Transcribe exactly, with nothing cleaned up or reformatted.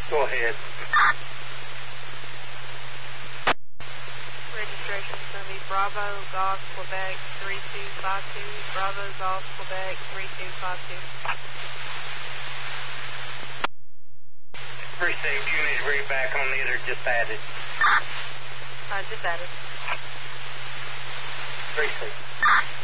Go ahead. Registration is going to be Bravo Golf Quebec three two five two. Bravo Golf Quebec three two five two. Received. You need to read back on these or just added? Uh, just added. Received.